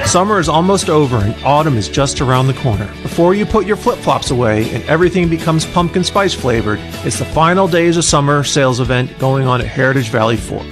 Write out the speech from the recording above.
Summer is almost over and autumn is just around the corner. Before you put your flip-flops away and everything becomes pumpkin spice flavored, it's the final days of summer sales event going on at Heritage Valley Ford.